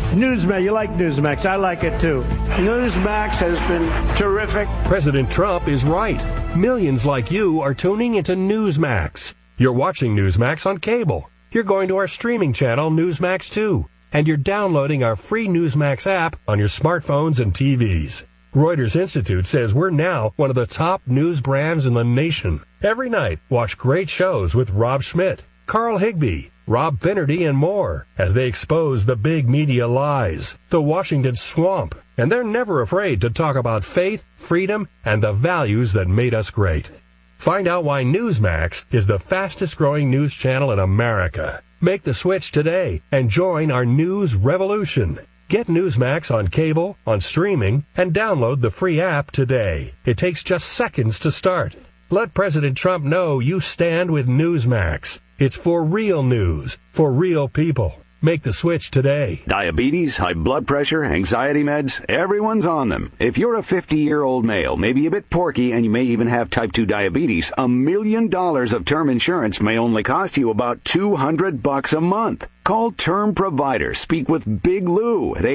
Newsmax, you like Newsmax. I like it too. Newsmax has been terrific. President Trump is right. Millions like you are tuning into Newsmax. You're watching Newsmax on cable. You're going to our streaming channel, Newsmax 2. And you're downloading our free Newsmax app on your smartphones and TVs. Reuters Institute says we're now one of the top news brands in the nation. Every night, watch great shows with Rob Schmidt, Carl Higbie, Rob Finnerty, and more as they expose the big media lies, the Washington swamp, and they're never afraid to talk about faith, freedom, and the values that made us great. Find out why Newsmax is the fastest growing news channel in America. Make the switch today and join our news revolution. Get Newsmax on cable, on streaming, and download the free app today. It takes just seconds to start. Let President Trump know you stand with Newsmax. It's for real news, for real people. Make the switch today. Diabetes, high blood pressure, anxiety meds, everyone's on them. If you're a 50-year-old male, maybe a bit porky, and you may even have type 2 diabetes, $1 million of term insurance may only cost you about $200 a month. Call Term Provider. Speak with Big Lou at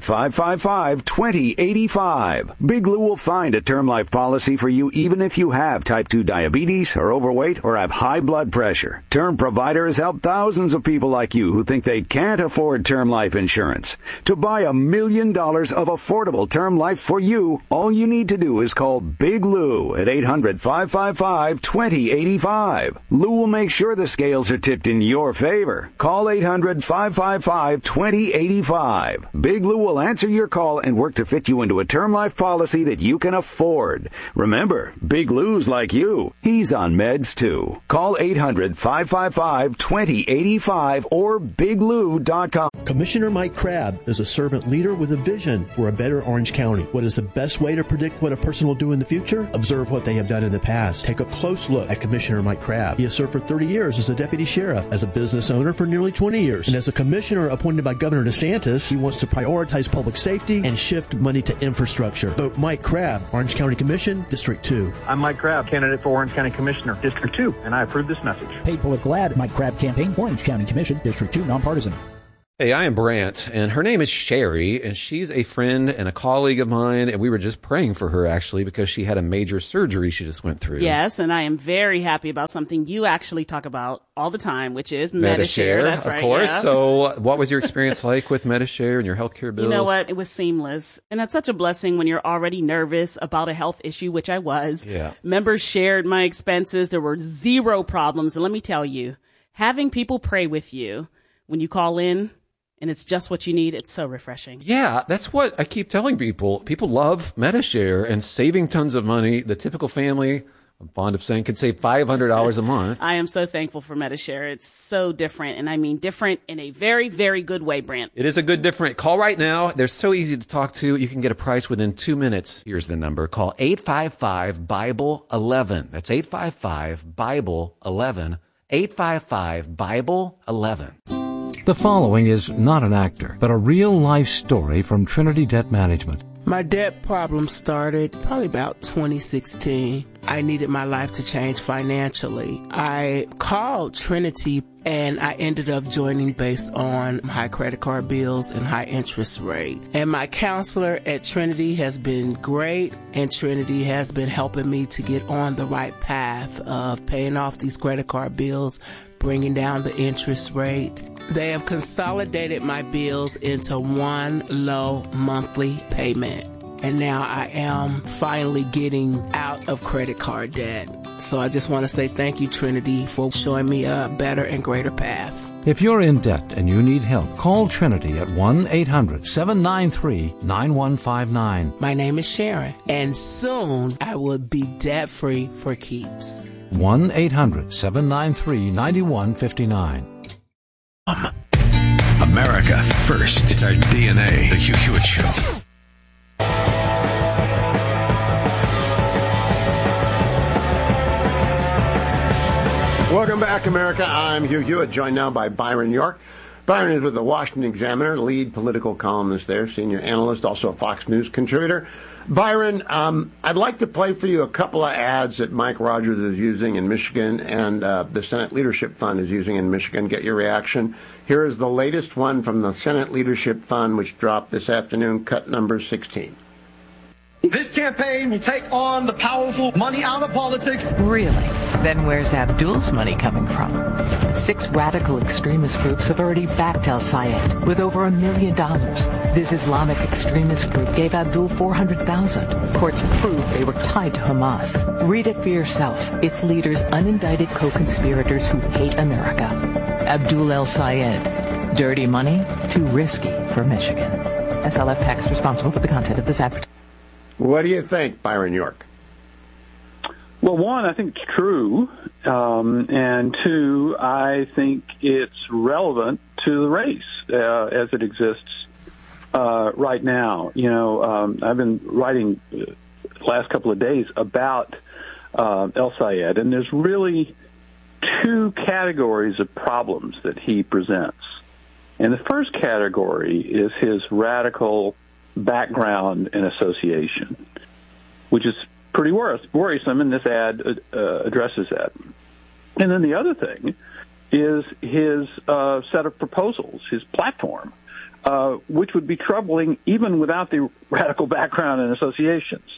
800-555-2085. Big Lou will find a term life policy for you even if you have type 2 diabetes, are overweight, or have high blood pressure. Term Provider has helped thousands of people like you who think they can't afford term life insurance. To buy $1 million of affordable term life for you, all you need to do is call Big Lou at 800-555-2085. Lou will make sure the scales are tipped in your favor. Call 800-555-2085. Big Lou will answer your call and work to fit you into a term life policy that you can afford. Remember, Big Lou's like you. He's on meds too. Call 800-555-2085 or biglou.com. Commissioner Mike Crabb is a servant leader with a vision for a better Orange County. What is the best way to predict what a person will do in the future? Observe what they have done in the past. Take a close look at Commissioner Mike Crabb. He has served for 30 years as a deputy sheriff, as a business owner for nearly 20 years, and as a commissioner appointed by Governor DeSantis. He wants to prioritize public safety and shift money to infrastructure. Vote Mike Crabb, Orange County Commission, District 2. I'm Mike Crabb, candidate for Orange County Commissioner, District 2, and I approve this message. Paid political ad, Mike Crabb campaign, Orange County Commission, District 2, nonpartisan. Hey, I am Brant, and her name is Sherry, and she's a friend and a colleague of mine, and we were just praying for her, actually, because she had a major surgery she just went through. Yes, and I am very happy about something you actually talk about all the time, which is Medi-Share. That's right, of course. Yeah. So what was your experience like with Medi-Share and your healthcare bills? You know what? It was seamless. And that's such a blessing when you're already nervous about a health issue, which I was. Yeah. Members shared my expenses. There were zero problems. And let me tell you, having people pray with you when you call in, and it's just what you need, it's so refreshing. Yeah, that's what I keep telling people. People love Medi-Share and saving tons of money. The typical family, I'm fond of saying, can save $500 a month. I am so thankful for Medi-Share. It's so different, and I mean different in a very, very good way, Brant. It is a good different. Call right now. They're so easy to talk to. You can get a price within 2 minutes. Here's the number. Call 855-BIBLE-11. That's 855-BIBLE-11. 855-BIBLE-11. The following is not an actor, but a real-life story from Trinity Debt Management. My debt problem started probably about 2016. I needed my life to change financially. I called Trinity and I ended up joining based on high credit card bills and high interest rate. And my counselor at Trinity has been great, and Trinity has been helping me to get on the right path of paying off these credit card bills, bringing down the interest rate. They have consolidated my bills into one low monthly payment. And now I am finally getting out of credit card debt. So I just want to say thank you, Trinity, for showing me a better and greater path. If you're in debt and you need help, call Trinity at 1-800-793-9159. My name is Sharon, and soon I will be debt-free for keeps. 1-800-793-9159. America first. It's our DNA. The Hugh Hewitt Show. Welcome back, America. I'm Hugh Hewitt, joined now by Byron York, Byron is with the Washington Examiner, lead political columnist there, senior analyst, also a Fox News contributor. Byron, I'd like to play for you a couple of ads that Mike Rogers is using in Michigan and the Senate Leadership Fund is using in Michigan. Get your reaction. Here is the latest one from the Senate Leadership Fund, which dropped this afternoon, cut number 16. This campaign will take on the powerful, money out of politics. Really? Then where's Abdul's money coming from? 6 radical extremist groups have already backed El-Sayed with over $1 million. This Islamic extremist group gave Abdul $400,000. Courts prove they were tied to Hamas. Read it for yourself. Its leaders unindicted co-conspirators who hate America. Abdul El-Sayed. Dirty money? Too risky for Michigan. SLF PAC's responsible for the content of this advertisement. What do you think, Byron York? Well, one, I think it's true, and two, I think it's relevant to the race as it exists right now. You know, I've been writing the last couple of days about El-Sayed, and there's really 2 categories of problems that he presents. And the first category is his radical background and association, which is pretty worrisome, and this ad addresses that. And then the other thing is his set of proposals, his platform, which would be troubling even without the radical background and associations.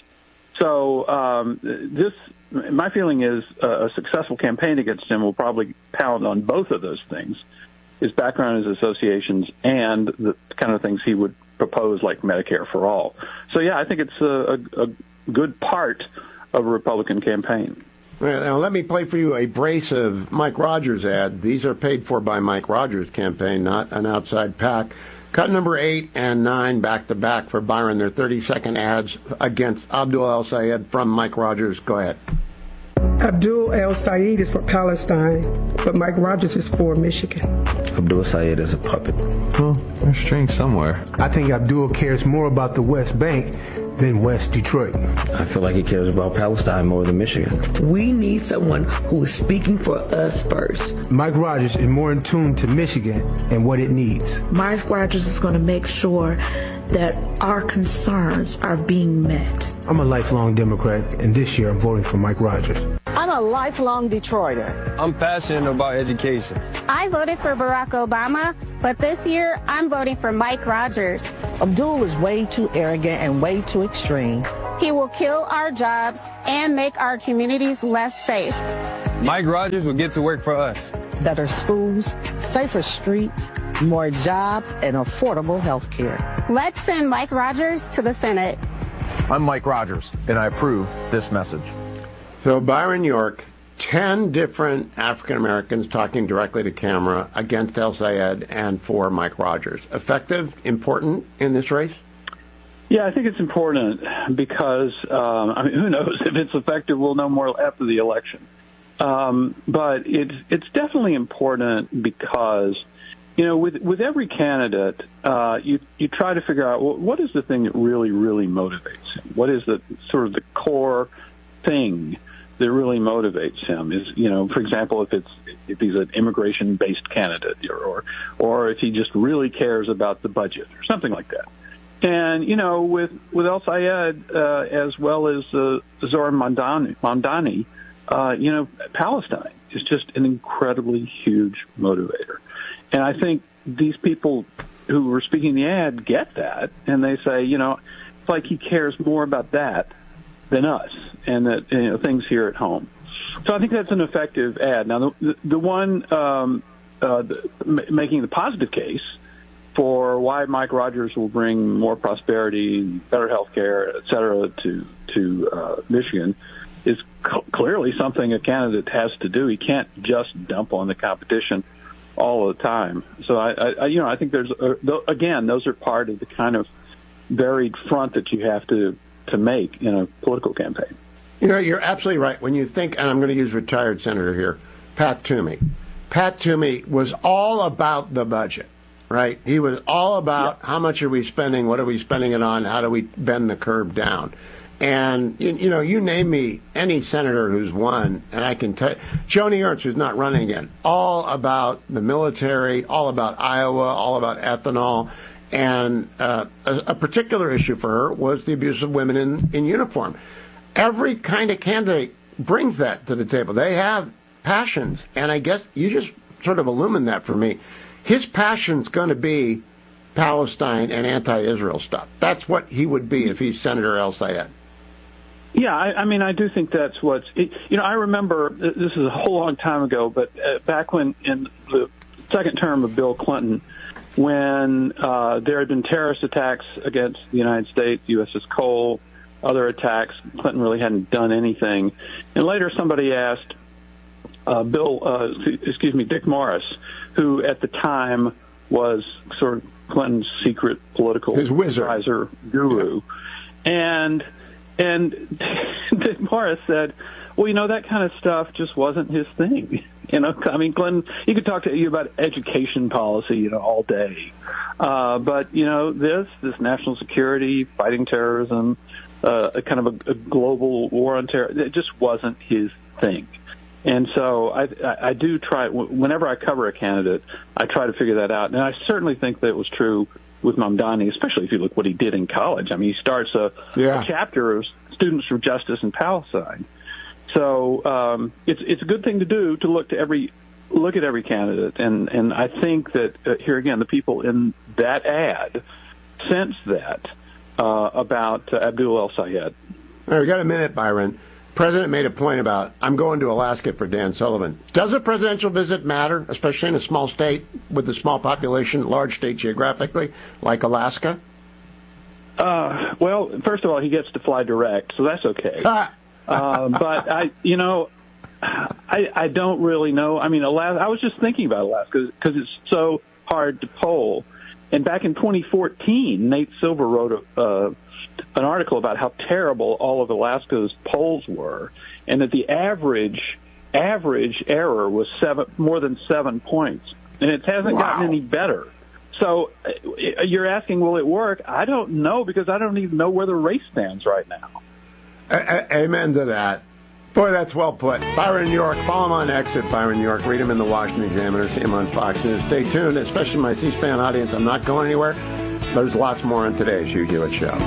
So my feeling is a successful campaign against him will probably pound on both of those things, his background, his associations, and the kind of things he would propose, like Medicare for all. So, yeah, I think it's a good part of a Republican campaign. Well, now let me play for you a brace of Mike Rogers ads. These are paid for by Mike Rogers' campaign, not an outside PAC. Cut number 8 and 9 back-to-back for Byron. They're 30-second ads against Abdul El-Sayed from Mike Rogers. Go ahead. Abdul El-Sayed is for Palestine, but Mike Rogers is for Michigan. Abdul El-Sayed is a puppet. Well, there's strings somewhere. I think Abdul cares more about the West Bank than West Detroit. I feel like he cares about Palestine more than Michigan. We need someone who is speaking for us first. Mike Rogers is more in tune to Michigan and what it needs. Mike Rogers is going to make sure that our concerns are being met. I'm a lifelong Democrat, and this year I'm voting for Mike Rogers. I'm a lifelong Detroiter. I'm passionate about education. I voted for Barack Obama, but this year I'm voting for Mike Rogers. Abdul is way too arrogant and way too extreme. He will kill our jobs and make our communities less safe. Mike Rogers will get to work for us. Better schools, safer streets, more jobs, and affordable health care. Let's send Mike Rogers to the Senate. I'm Mike Rogers, and I approve this message. So Byron York, 10 different African Americans talking directly to camera against El-Sayed and for Mike Rogers. Effective, important in this race? Yeah, I think it's important because, who knows if it's effective, we'll know more after the election. But it's definitely important because, you know, with every candidate, you try to figure out, well, what is the thing that really, really motivates him? What is the sort of the core thing that really motivates him? Is, you know, for example, if he's an immigration-based candidate, or if he just really cares about the budget or something like that. And, you know, with El-Sayed, as well as Zohran Mamdani, you know, Palestine is just an incredibly huge motivator. And I think these people who were speaking the ad get that, and they say, you know, it's like he cares more about that than us and that, you know, things here at home. So I think that's an effective ad. Now, the one making the positive case for why Mike Rogers will bring more prosperity, better health care, et cetera, to Michigan is clearly something a candidate has to do. He can't just dump on the competition all the time. So I think there's again, those are part of the kind of varied front that you have to make in a political campaign. You know, you're absolutely right. When you think, and I'm going to use retired senator here, Pat Toomey. Pat Toomey was all about the budget, right? He was all about how much are we spending, what are we spending it on, how do we bend the curve down. And, you name me any senator who's won, and I can tell you, Joni Ernst, who's not running again, all about the military, all about Iowa, all about ethanol. And a particular issue for her was the abuse of women in uniform. Every kind of candidate brings that to the table. They have passions, and I guess you just sort of illumined that for me. His passion's going to be Palestine and anti-Israel stuff. That's what he would be if he's Senator El-Sayed. Yeah, I do think that's what's... I remember, this is a whole long time ago, but back when in the second term of Bill Clinton, when there had been terrorist attacks against the United States, USS Cole, other attacks, Clinton really hadn't done anything. And later somebody asked Dick Morris, who at the time was sort of Clinton's secret political advisor guru. And Dick Morris said, well, that kind of stuff just wasn't his thing. Clinton, he could talk to you about education policy, all day. But, this national security, fighting terrorism, kind of a global war on terror, it just wasn't his thing. And so I do try, whenever I cover a candidate, I try to figure that out. And I certainly think that it was true with Mamdani, especially if you look what he did in college. He starts a chapter of Students for Justice in Palestine. So it's a good thing to do, to look at every candidate. And I think that here again, the people in that ad sense that about Abdul El-Sayed. All right, we got a minute, Byron. President made a point about, I'm going to Alaska for Dan Sullivan. Does a presidential visit matter, especially in a small state with a small population, large state geographically, like Alaska? Well, first of all, he gets to fly direct, so that's okay. But I don't really know. Alaska, I was just thinking about Alaska because it's so hard to poll. And back in 2014, Nate Silver wrote an article about how terrible all of Alaska's polls were, and that the average error was more than 7 points, and it hasn't gotten any better. So you're asking, will it work? I don't know, because I don't even know where the race stands right now. Amen to that. Boy, that's well put. Byron York, follow him on X at Byron York. Read him in the Washington Examiner. See him on Fox News. Stay tuned, especially my C-SPAN audience. I'm not going anywhere. There's lots more on today's Hugh Hewitt Show.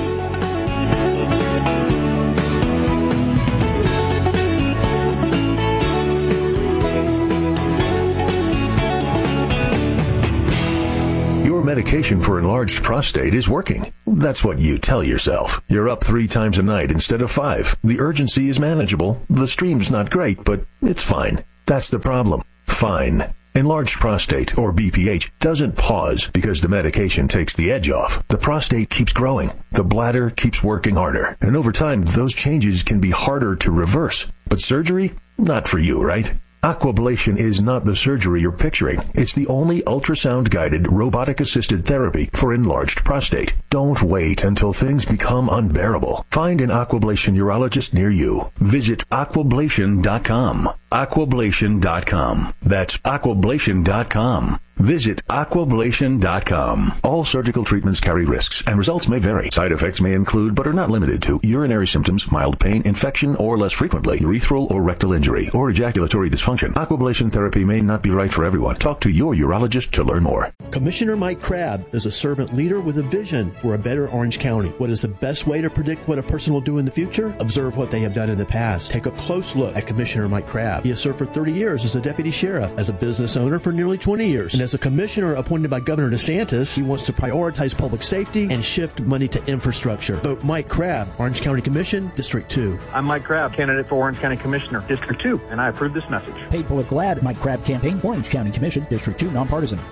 Your medication for enlarged prostate is working. That's what you tell yourself. You're up 3 times a night instead of 5. The urgency is manageable. The stream's not great, but it's fine. That's the problem. Fine. Enlarged prostate, or BPH, doesn't pause because the medication takes the edge off. The prostate keeps growing. The bladder keeps working harder. And over time, those changes can be harder to reverse. But surgery? Not for you, right? Aquablation is not the surgery you're picturing. It's the only ultrasound-guided, robotic-assisted therapy for enlarged prostate. Don't wait until things become unbearable. Find an Aquablation urologist near you. Visit aquablation.com. Aquablation.com. That's aquablation.com. Visit aquablation.com. All surgical treatments carry risks, and results may vary. Side effects may include, but are not limited to, urinary symptoms, mild pain, infection, or less frequently, urethral or rectal injury, or ejaculatory dysfunction. Aquablation therapy may not be right for everyone. Talk to your urologist to learn more. Commissioner Mike Crabb is a servant leader with a vision for a better Orange County. What is the best way to predict what a person will do in the future? Observe what they have done in the past. Take a close look at Commissioner Mike Crabb. He has served for 30 years as a deputy sheriff, as a business owner for nearly 20 years, and as a commissioner appointed by Governor DeSantis. He wants to prioritize public safety and shift money to infrastructure. Vote Mike Crabb, Orange County Commission, District 2. I'm Mike Crabb, candidate for Orange County Commissioner, District 2, and I approve this message. Paid political ad, Mike Crabb campaign, Orange County Commission, District 2, nonpartisan.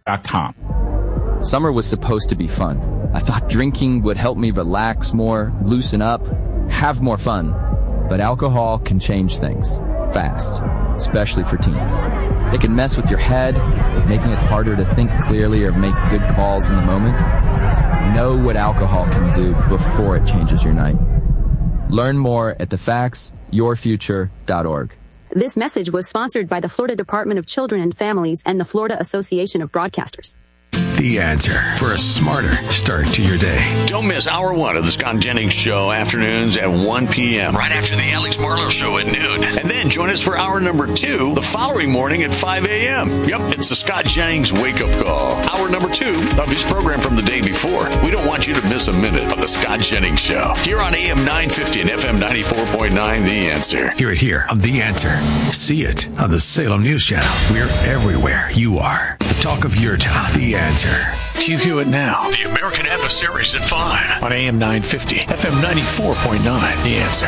Summer was supposed to be fun. I thought drinking would help me relax more, loosen up, have more fun. But alcohol can change things fast, especially for teens. It can mess with your head, making it harder to think clearly or make good calls in the moment. Know what alcohol can do before it changes your night. Learn more at thefactsyourfuture.org. This message was sponsored by the Florida Department of Children and Families and the Florida Association of Broadcasters. The Answer for a smarter start to your day. Don't miss Hour 1 of the Scott Jennings Show, afternoons at 1 p.m. right after the Alex Marlowe Show at noon. And then join us for Hour number 2 the following morning at 5 a.m. Yep, it's the Scott Jennings Wake Up Call. Hour number 2 of his program from the day before. We don't want you to miss a minute of the Scott Jennings Show. Here on AM 950 and FM 94.9, The Answer. Hear it here on The Answer. See it on the Salem News Channel. We're everywhere you are. The talk of your town. The Answer. Hugh Hewitt Now. The American Adversaries at 5 on AM 950, FM 94.9. The Answer.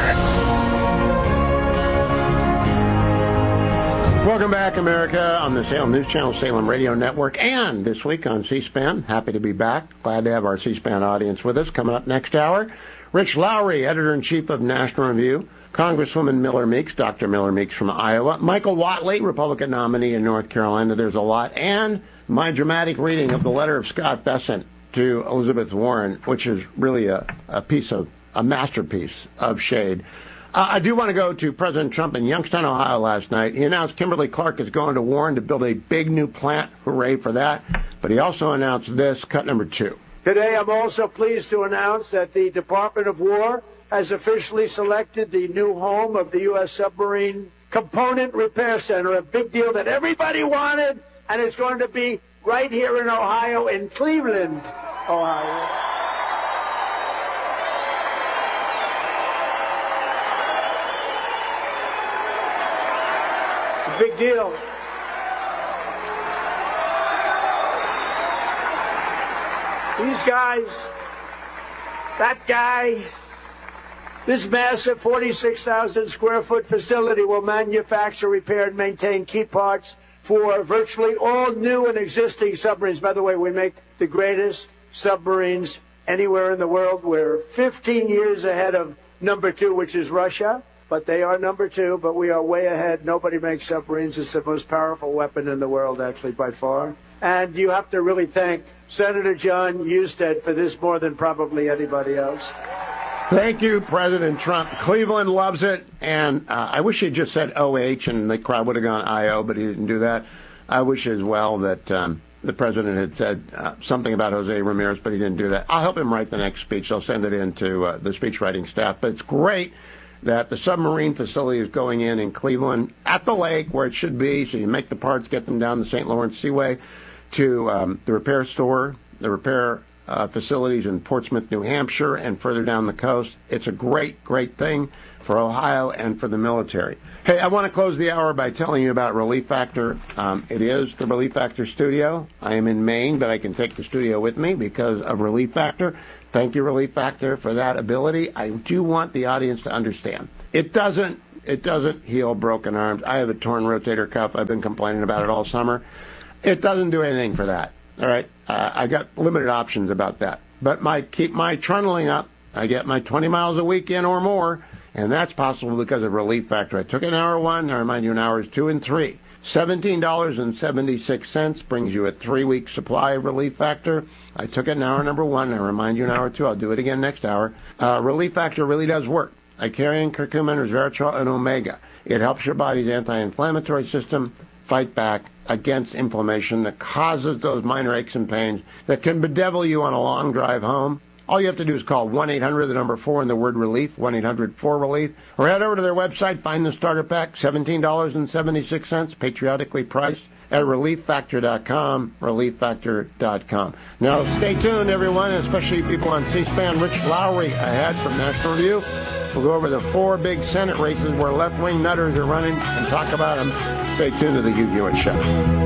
Welcome back, America, on the Salem News Channel, Salem Radio Network, and this week on C-SPAN. Happy to be back. Glad to have our C-SPAN audience with us. Coming up next hour, Rich Lowry, Editor-in-Chief of National Review, Congresswoman Miller Meeks, Dr. Miller Meeks from Iowa, Michael Whatley, Republican nominee in North Carolina. There's a lot. And my dramatic reading of the letter of Scott Bessent to Elizabeth Warren, which is really a masterpiece of shade. I do want to go to President Trump in Youngstown, Ohio last night. He announced Kimberly Clark is going to Warren to build a big new plant. Hooray for that. But he also announced this, cut number 2. Today, I'm also pleased to announce that the Department of War has officially selected the new home of the U.S. Submarine Component Repair Center, a big deal that everybody wanted, and it's going to be right here in Ohio, in Cleveland, Ohio. A big deal. These guys, that guy, this massive 46,000 square foot facility will manufacture, repair, and maintain key parts for virtually all new and existing submarines. By the way, we make the greatest submarines anywhere in the world. We're 15 years ahead of number 2, which is Russia. But they are number 2, but we are way ahead. Nobody makes submarines. It's the most powerful weapon in the world, actually, by far. And you have to really thank Senator John Husted for this more than probably anybody else. Thank you, President Trump. Cleveland loves it, and I wish he just said OH and the crowd would have gone IO, but he didn't do that. I wish as well that the president had said something about Jose Ramirez, but he didn't do that. I'll help him write the next speech. I'll send it in to the speech writing staff. But it's great that the submarine facility is going in Cleveland at the lake where it should be, so you make the parts, get them down the St. Lawrence Seaway to the repair store, the repair facilities in Portsmouth, New Hampshire, and further down the coast. It's a great, great thing for Ohio and for the military. Hey, I want to close the hour by telling you about Relief Factor. It is the Relief Factor studio. I am in Maine, but I can take the studio with me because of Relief Factor. Thank you, Relief Factor, for that ability. I do want the audience to understand. It doesn't heal broken arms. I have a torn rotator cuff. I've been complaining about it all summer. It doesn't do anything for that. All right, I got limited options about that. But keep my trundling up. I get my 20 miles a week in or more, and that's possible because of Relief Factor. I took it in hour 1. I remind you in hours 2 and 3. $17.76 brings you a 3-week supply of Relief Factor. I took it in hour number 1. I remind you in hour 2. I'll do it again next hour. Relief Factor really does work. Icarian, curcumin, resveratrol, and omega. It helps your body's anti-inflammatory system fight back against inflammation that causes those minor aches and pains that can bedevil you on a long drive home. All you have to do is call 1-800, the number 4, and the word relief, 1-800-4-RELIEF, or head over to their website, find the starter pack, $17.76, patriotically priced at relieffactor.com, relieffactor.com. Now, stay tuned, everyone, especially people on C-SPAN. Rich Lowry ahead from National Review. We'll go over the 4 big Senate races where left-wing nutters are running and talk about them. Stay tuned to the Hugh Hewitt Show.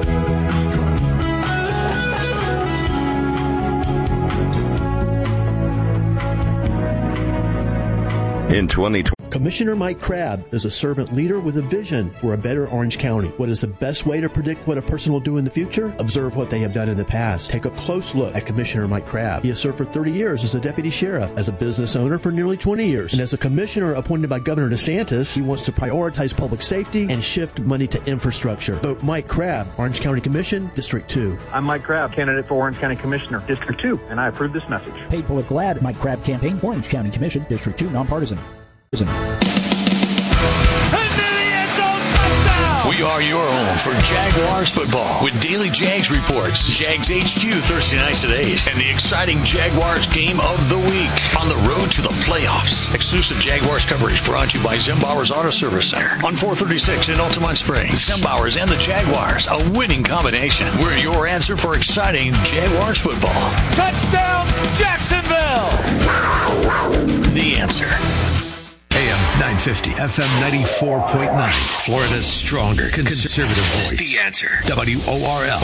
In 2020. Commissioner Mike Crabb is a servant leader with a vision for a better Orange County. What is the best way to predict what a person will do in the future? Observe what they have done in the past. Take a close look at Commissioner Mike Crabb. He has served for 30 years as a deputy sheriff, as a business owner for nearly 20 years, and as a commissioner appointed by Governor DeSantis. He wants to prioritize public safety and shift money to infrastructure. Vote Mike Crabb, Orange County Commission, District 2. I'm Mike Crabb, candidate for Orange County Commissioner, District 2, and I approve this message. Paid political ad, Mike Crabb campaign, Orange County Commission, District 2, nonpartisan. We We are your home for Jaguars football with daily Jags reports, Jags HQ Thursday nights at 8, and the exciting Jaguars game of the week on the road to the playoffs. Exclusive Jaguars coverage brought to you by Zembauer's Auto Service Center on 436 in Altamont Springs. Zembauer's and the Jaguars, a winning combination. We're your answer for exciting Jaguars football. Touchdown, Jacksonville! The Answer. AM 950, FM 94.9. Florida's stronger conservative voice. The Answer. WORL.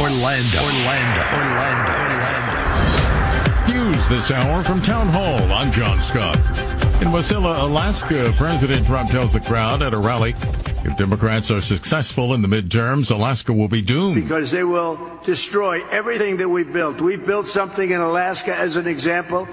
Orlando. News this hour from Town Hall. I'm John Scott. In Wasilla, Alaska, President Trump tells the crowd at a rally, if Democrats are successful in the midterms, Alaska will be doomed. Because they will destroy everything that we've built. We've built something in Alaska, as an example,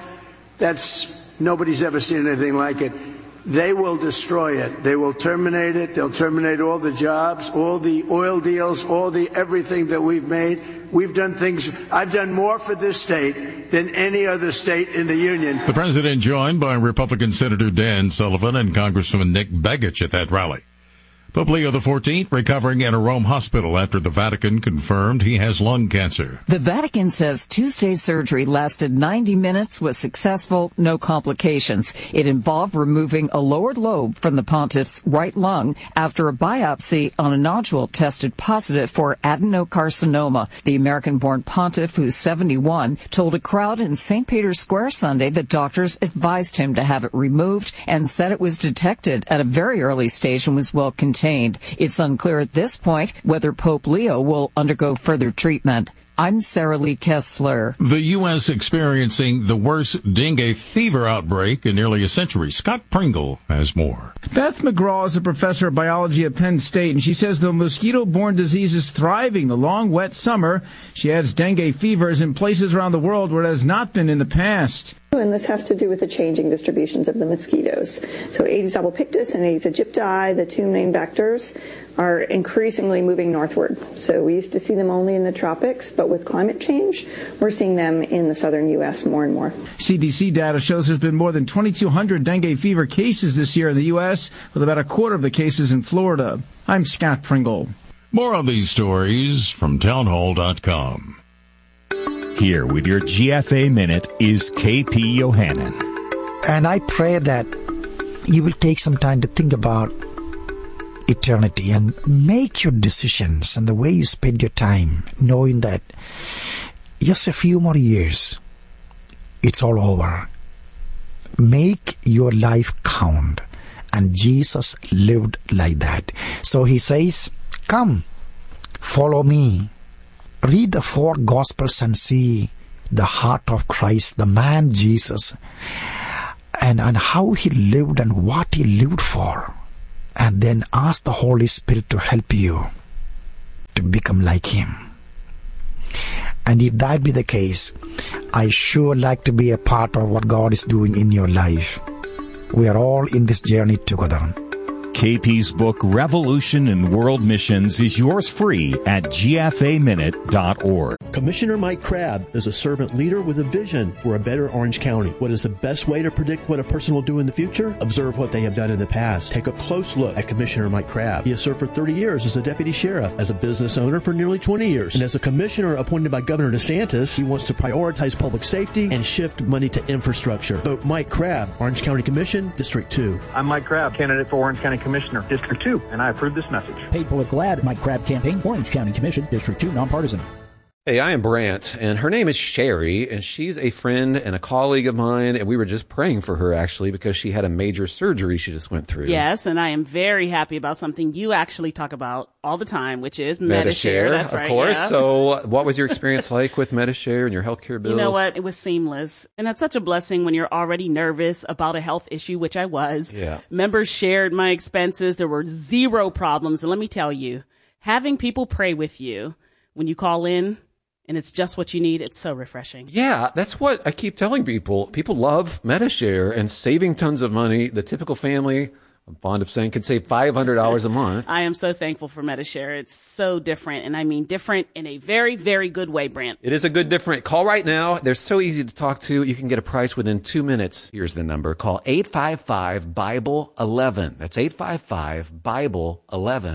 that's nobody's ever seen anything like it. They will destroy it. They will terminate it. They'll terminate all the jobs, all the oil deals, all the everything that we've made. We've done things. I've done more for this state than any other state in the union. The president joined by Republican Senator Dan Sullivan and Congressman Nick Begich at that rally. Pope Leo XIV recovering in a Rome hospital after the Vatican confirmed he has lung cancer. The Vatican says Tuesday's surgery lasted 90 minutes, was successful, no complications. It involved removing a lower lobe from the pontiff's right lung after a biopsy on a nodule tested positive for adenocarcinoma. The American-born pontiff, who's 71, told a crowd in St. Peter's Square Sunday that doctors advised him to have it removed and said it was detected at a very early stage and was well contained. It's unclear at this point whether Pope Leo will undergo further treatment. I'm Sarah Lee Kessler. The U.S. experiencing the worst dengue fever outbreak in nearly a century. Scott Pringle has more. Beth McGraw is a professor of biology at Penn State, and she says the mosquito-borne disease is thriving the long, wet summer. She adds dengue fever is in places around the world where it has not been in the past. And this has to do with the changing distributions of the mosquitoes. So Aedes albopictus and Aedes aegypti, the two main vectors, are increasingly moving northward. So we used to see them only in the tropics, but with climate change, we're seeing them in the southern U.S. more and more. CDC data shows there's been more than 2,200 dengue fever cases this year in the U.S., with about a quarter of the cases in Florida. I'm Scott Pringle. More on these stories from townhall.com. Here with your GFA Minute is KP Yohannan. And I pray that you will take some time to think about eternity and make your decisions and the way you spend your time, knowing that just a few more years, it's all over. Make your life count. And Jesus lived like that. So he says, come, follow me. Read the four Gospels and see the heart of Christ, the man Jesus, and how he lived and what he lived for. And then ask the Holy Spirit to help you to become like him. And if that be the case, I sure like to be a part of what God is doing in your life. We are all in this journey together. KP's book, Revolution in World Missions, is yours free at gfaminute.org. Commissioner Mike Crabb is a servant leader with a vision for a better Orange County. What is the best way to predict what a person will do in the future? Observe what they have done in the past. Take a close look at Commissioner Mike Crabb. He has served for 30 years as a deputy sheriff, as a business owner for nearly 20 years, and as a commissioner appointed by Governor DeSantis. He wants to prioritize public safety and shift money to infrastructure. Vote Mike Crabb, Orange County Commission, District 2. I'm Mike Crabb, candidate for Orange County Commissioner, District 2, and I approve this message. Paid political ad, Mike Crabb campaign, Orange County Commission, District 2, nonpartisan. Hey, I am Brant, and her name is Sherry, and she's a friend and a colleague of mine, and we were just praying for her, actually, because she had a major surgery she just went through. Yes, and I am very happy about something you actually talk about all the time, which is Medi-Share. That's right, of course. Yeah. So what was your experience like with Medi-Share and your healthcare bills? You know what? It was seamless, and that's such a blessing when you're already nervous about a health issue, which I was. Yeah. Members shared my expenses. There were zero problems, and let me tell you, having people pray with you when you call in, and it's just what you need. It's so refreshing. Yeah, that's what I keep telling people. People love Medi-Share and saving tons of money. The typical family, I'm fond of saying, could save $500 a month. I am so thankful for Medi-Share. It's so different, and I mean different in a very, very good way, Brant. It is a good different. Call right now. They're so easy to talk to. You can get a price within 2 minutes. Here's the number. Call 855-BIBLE-11. That's 855-BIBLE-11.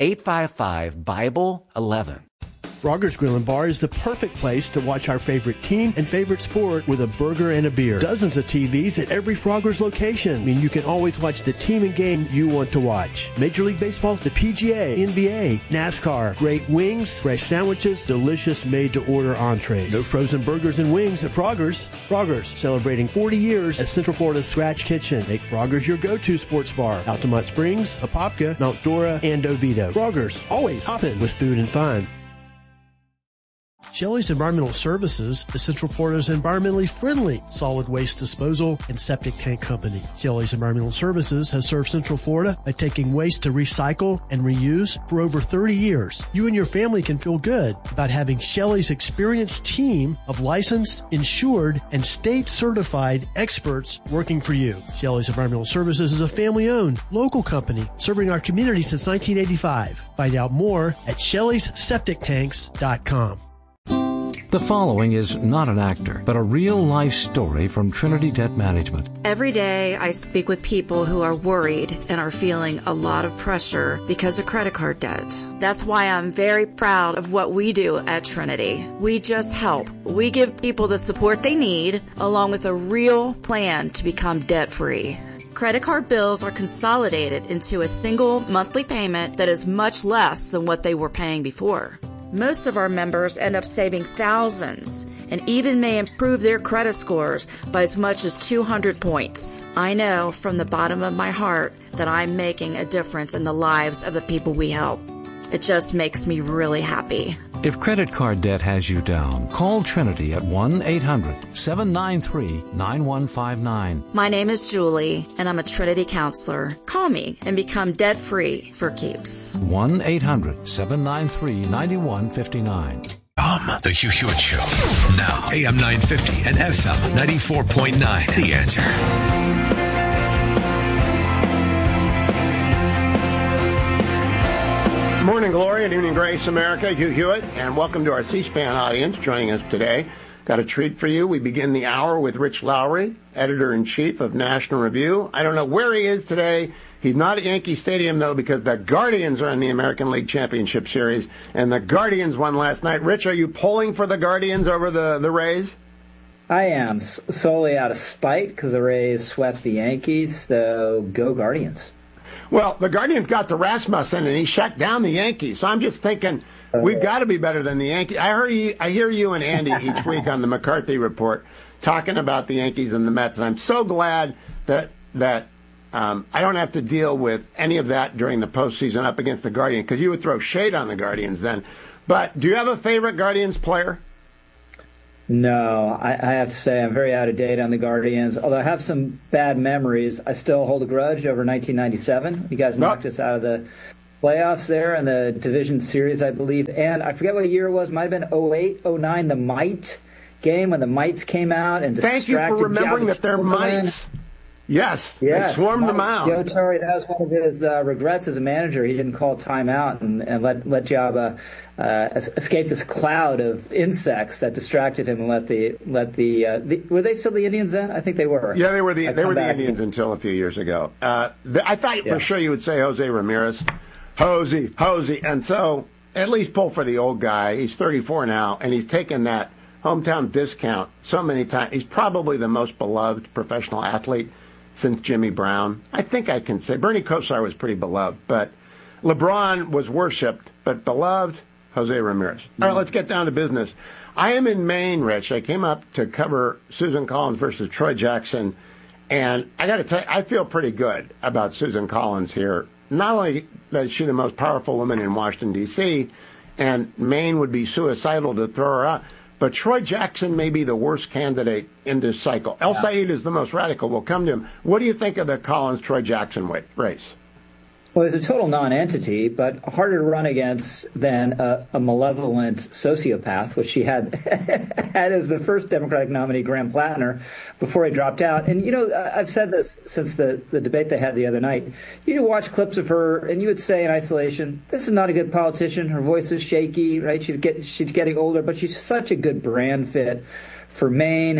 855-BIBLE-11. Frogger's Grill and Bar is the perfect place to watch our favorite team and favorite sport with a burger and a beer. Dozens of TVs at every Frogger's location. I mean, you can always watch the team and game you want to watch. Major League Baseball, the PGA, NBA, NASCAR, great wings, fresh sandwiches, delicious made-to-order entrees. No frozen burgers and wings at Frogger's. Frogger's, celebrating 40 years as Central Florida's Scratch Kitchen. Make Frogger's your go-to sports bar. Altamont Springs, Apopka, Mount Dora, and Oviedo. Frogger's, always hopping with food and fun. Shelley's Environmental Services is Central Florida's environmentally friendly solid waste disposal and septic tank company. Shelley's Environmental Services has served Central Florida by taking waste to recycle and reuse for over 30 years. You and your family can feel good about having Shelley's experienced team of licensed, insured, and state-certified experts working for you. Shelley's Environmental Services is a family-owned, local company serving our community since 1985. Find out more at Shelley'sSepticTanks.com. The following is not an actor, but a real-life story from Trinity Debt Management. Every day I speak with people who are worried and are feeling a lot of pressure because of credit card debt. That's why I'm very proud of what we do at Trinity. We just help. We give people the support they need, along with a real plan to become debt-free. Credit card bills are consolidated into a single monthly payment that is much less than what they were paying before. Most of our members end up saving thousands and even may improve their credit scores by as much as 200 points. I know from the bottom of my heart that I'm making a difference in the lives of the people we help. It just makes me really happy. If credit card debt has you down, call Trinity at 1-800-793-9159. My name is Julie, and I'm a Trinity counselor. Call me and become debt-free for keeps. 1-800-793-9159. The Hugh Hewitt Show. Now, AM 950 and FM 94.9. The Answer. Morning glory and evening grace, America. Hugh Hewitt, and welcome to our C-SPAN audience joining us today. Got a treat for you. We begin the hour with Rich Lowry, editor-in-chief of National Review. I don't know where he is today. He's not at Yankee Stadium, though, because the Guardians are in the American League Championship Series, and the Guardians won last night. Rich, are you pulling for the Guardians over the Rays? I am, solely out of spite because the Rays swept the Yankees, so go Guardians. Well, the Guardians got to Rasmussen, and he shut down the Yankees. So I'm just thinking we've got to be better than the Yankees. I hear you and Andy each week on the McCarthy Report talking about the Yankees and the Mets, and I'm so glad that I don't have to deal with any of that during the postseason up against the Guardians, because you would throw shade on the Guardians then. But do you have a favorite Guardians player? No, I have to say I'm very out of date on the Guardians. Although I have some bad memories, I still hold a grudge over 1997. You guys knocked us out of the playoffs there in the division series, I believe. And I forget what year it was. Might have been 08, 09, the Mite game when the Mites came out and distracted. Thank you for remembering that they're Mites. Yes, they swarmed them out. Joe Torre, that was one of his regrets as a manager. He didn't call timeout and let Jabba escape this cloud of insects that distracted him and let the were they still the Indians then? I think they were. Yeah, they were the Indians until a few years ago. I thought for sure you would say Jose Ramirez, Hosey, and so at least pull for the old guy. He's 34 now, and he's taken that hometown discount so many times. He's probably the most beloved professional athlete since Jimmy Brown. I think I can say Bernie Kosar was pretty beloved, but LeBron was worshipped, but beloved, Jose Ramirez. All right, let's get down to business. I am in Maine, Rich. I came up to cover Susan Collins versus Troy Jackson, and I got to tell you, I feel pretty good about Susan Collins here. Not only is she the most powerful woman in Washington, D.C., and Maine would be suicidal to throw her out, but Troy Jackson may be the worst candidate in this cycle. El Said is the most radical. We'll come to him. What do you think of the Collins-Troy Jackson race? Well, it's a total non-entity, but harder to run against than a malevolent sociopath, which she had as the first Democratic nominee, Graham Plattner, before he dropped out. And, you know, I've said this since the debate they had the other night. You watch clips of her, and you would say in isolation, this is not a good politician. Her voice is shaky, right? She's getting older, but she's such a good brand fit for Maine.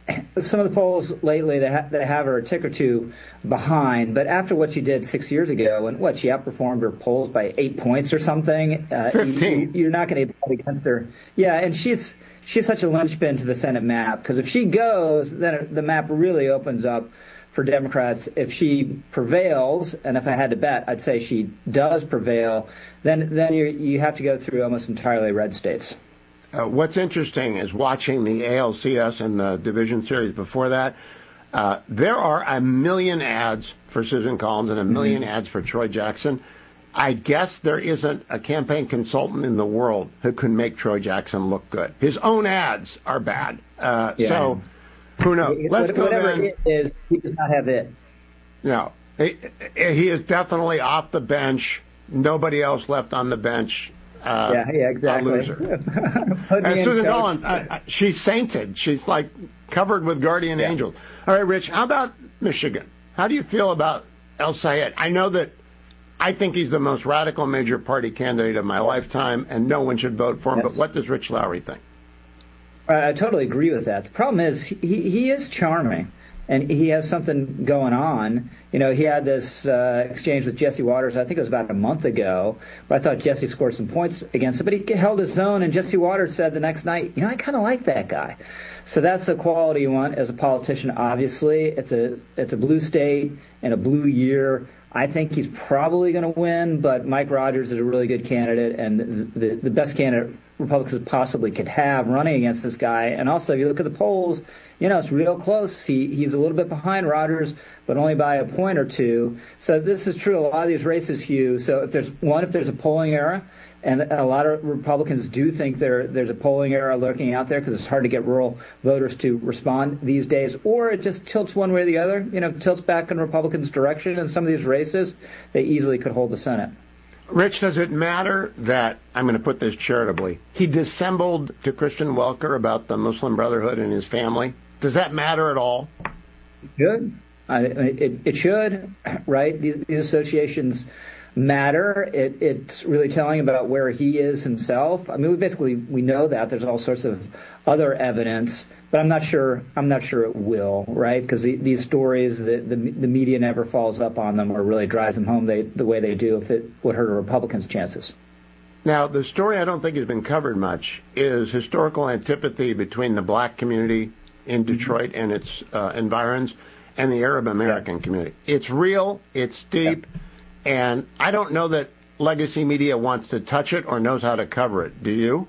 some of the polls lately that have her a tick or two behind, but after what she did 6 years ago, and she outperformed her polls by 8 points or something, 15. You're not going to vote against her. Yeah, and she's such a linchpin to the Senate map, because if she goes, then the map really opens up for Democrats. If she prevails, and if I had to bet, I'd say she does prevail, then you have to go through almost entirely red states. What's interesting is watching the ALCS and the division series before that. There are a million ads for Susan Collins and a million ads for Troy Jackson. I guess there isn't a campaign consultant in the world who can make Troy Jackson look good. His own ads are bad. So who knows? Whatever it is, he does not have it. No. He is definitely off the bench. Nobody else left on the bench. Exactly. A loser. Susan Collins, she's sainted. She's like covered with guardian angels. All right, Rich, how about Michigan? How do you feel about El Sayed? I know that I think he's the most radical major party candidate of my lifetime, and no one should vote for him. But what does Rich Lowry think? I totally agree with that. The problem is he is charming, and he has something going on. He had this exchange with Jesse Waters, I think it was about a month ago, where I thought Jesse scored some points against him, but he held his own, and Jesse Waters said the next night, I kind of like that guy. So that's the quality you want as a politician, obviously. It's a blue state and a blue year. I think he's probably going to win, but Mike Rogers is a really good candidate, and the best candidate Republicans possibly could have running against this guy. And also, if you look at the polls, it's real close. He's a little bit behind Rogers, but only by a point or two. So this is true. A lot of these races, Hugh. So if there's a polling error, and a lot of Republicans do think there's a polling error lurking out there because it's hard to get rural voters to respond these days, or it just tilts one way or the other, tilts back in Republicans' direction in some of these races, they easily could hold the Senate. Rich, does it matter that, I'm going to put this charitably, he dissembled to Christian Welker about the Muslim Brotherhood and his family? Does that matter at all? It should. It should, right? These associations matter. It's really telling about where he is himself. I mean, we know that there's all sorts of other evidence, but I'm not sure it will, right? Because these stories, the media never follows up on them or really drives them home the way they do if it would hurt a Republican's chances. Now, the story I don't think has been covered much is historical antipathy between the black community in Detroit and its environs and the Arab American community. It's real, it's deep, and I don't know that legacy media wants to touch it or knows how to cover it. Do you?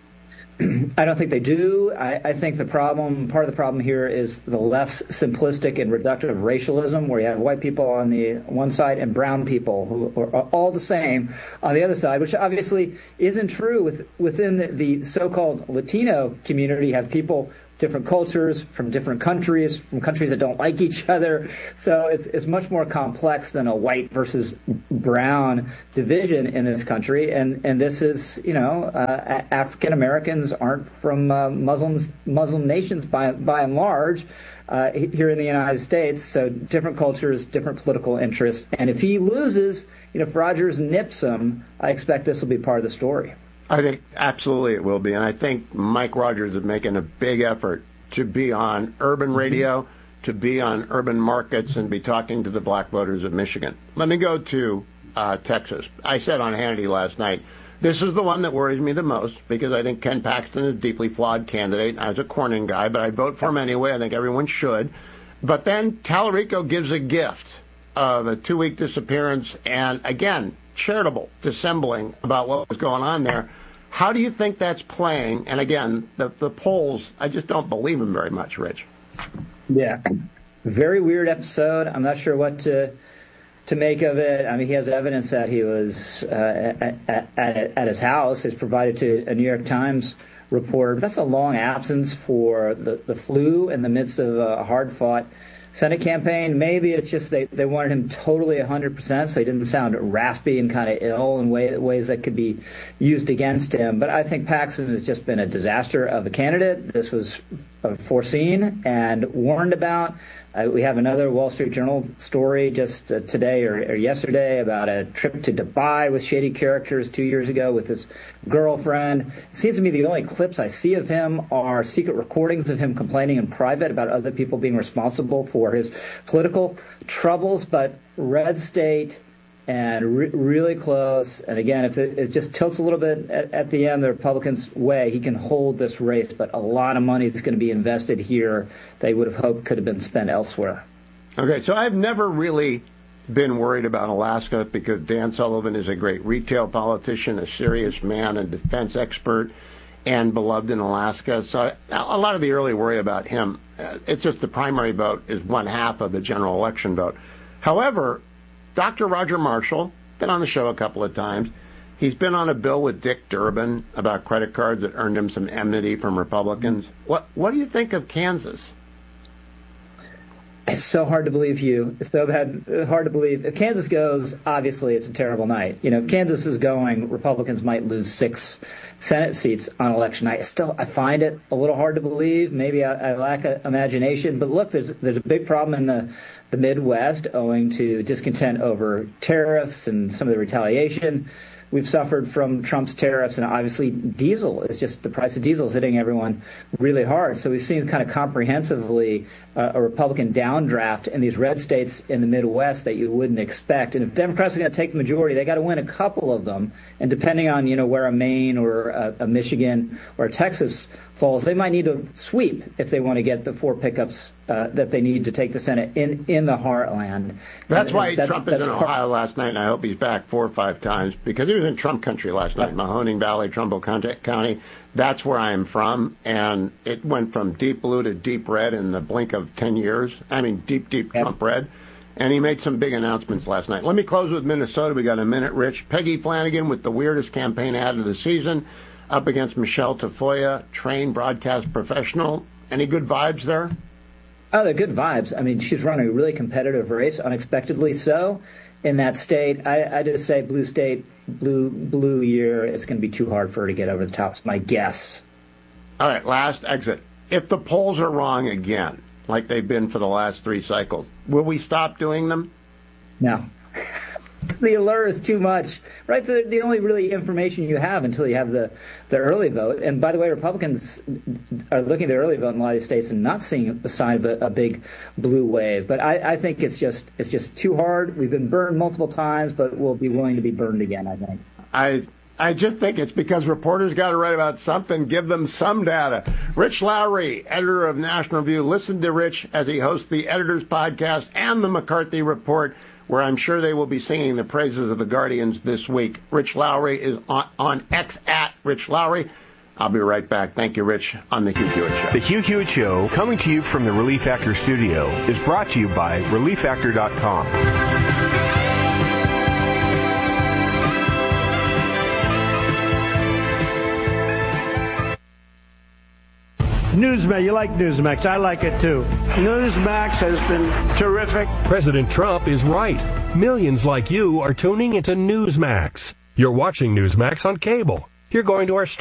I don't think they do. I think part of the problem here is the left's simplistic and reductive racialism, where you have white people on the one side and brown people who are all the same on the other side, which obviously isn't true within the so-called Latino community. You have people, different cultures, from different countries, from countries that don't like each other. So it's much more complex than a white versus brown division in this country. And this is, African Americans aren't from Muslim nations by and large here in the United States. So different cultures, different political interests. And if he loses, if Rogers nips him, I expect this will be part of the story. I think absolutely it will be, and I think Mike Rogers is making a big effort to be on urban radio, to be on urban markets, and be talking to the black voters of Michigan. Let me go to Texas. I said on Hannity last night, this is the one that worries me the most because I think Ken Paxton is a deeply flawed candidate. I was a Cornyn guy, but I'd vote for him anyway. I think everyone should. But then Tallarico gives a gift of a 2-week disappearance and, again, charitable dissembling about what was going on there. How do you think that's playing? And again, the polls, I just don't believe them very much, Rich. Yeah. Very weird episode. I'm not sure what to make of it. I mean, he has evidence that he was at his house. It's provided to a New York Times reporter. But that's a long absence for the flu in the midst of a hard-fought Senate campaign. Maybe it's just they wanted him totally 100%, so he didn't sound raspy and kind of ill in ways that could be used against him. But I think Paxton has just been a disaster of a candidate. This was foreseen and warned about. We have another Wall Street Journal story just today or yesterday about a trip to Dubai with shady characters 2 years ago with his girlfriend. It seems to me the only clips I see of him are secret recordings of him complaining in private about other people being responsible for his political troubles. But red state and really close. And again, if it just tilts a little bit at the end the Republicans' way, he can hold this race. But a lot of money is going to be invested here they would have hoped could have been spent elsewhere. Okay, so I've never really been worried about Alaska because Dan Sullivan is a great retail politician, a serious man, a defense expert, and beloved in Alaska. So a lot of the early worry about him, it's just the primary vote is 1/2 of the general election vote. However, Dr. Roger Marshall, been on the show a couple of times. He's been on a bill with Dick Durbin about credit cards that earned him some enmity from Republicans. What do you think of Kansas? It's so hard to believe, Hugh. It's so hard to believe. If Kansas goes, obviously it's a terrible night. You know, if Kansas is going, Republicans might lose 6 Senate seats on election night. I find it a little hard to believe. Maybe I lack imagination. But look, there's a big problem in the Midwest owing to discontent over tariffs and some of the retaliation we've suffered from Trump's tariffs, and obviously diesel is just the price of diesel is hitting everyone really hard. So we've seen kind of comprehensively a Republican downdraft in these red states in the Midwest that you wouldn't expect. And if Democrats are going to take the majority, they got to win a couple of them. And depending on where a Maine or a Michigan or a Texas falls, they might need to sweep if they want to get the 4 pickups that they need to take the Senate in the heartland. That's why Trump is in Ohio last night, and I hope he's back 4 or 5 times, because he was in Trump country last night, Mahoning Valley, Trumbull County. That's where I am from, and it went from deep blue to deep red in the blink of 10 years. I mean, deep Trump red. And he made some big announcements last night. Let me close with Minnesota. We got a minute, Rich. Peggy Flanagan with the weirdest campaign ad of the season, up against Michelle Tafoya, trained broadcast professional. Any good vibes there? Oh, they're good vibes. I mean, she's running a really competitive race, unexpectedly so, in that state. I just say blue state, blue year, it's going to be too hard for her to get over the top. It's my guess. All right, last exit. If the polls are wrong again, like they've been for the last 3 cycles, will we stop doing them? No. The allure is too much, right? The only really information you have until you have the early vote. And by the way, Republicans are looking at the early vote in a lot of these states and not seeing the sign of a big blue wave. But I think it's just too hard. We've been burned multiple times, but we'll be willing to be burned again, I think. I just think it's because reporters got to write about something, give them some data. Rich Lowry, editor of National Review. Listen to Rich as he hosts the Editors Podcast and the McCarthy Report, where I'm sure they will be singing the praises of the Guardians this week. Rich Lowry is on X at Rich Lowry. I'll be right back. Thank you, Rich, on The Hugh Hewitt Show. The Hugh Hewitt Show, coming to you from the Relief Factor studio, is brought to you by ReliefFactor.com. Newsmax, you like Newsmax. I like it too. Newsmax has been terrific. President Trump is right. Millions like you are tuning into Newsmax. You're watching Newsmax on cable. You're going to our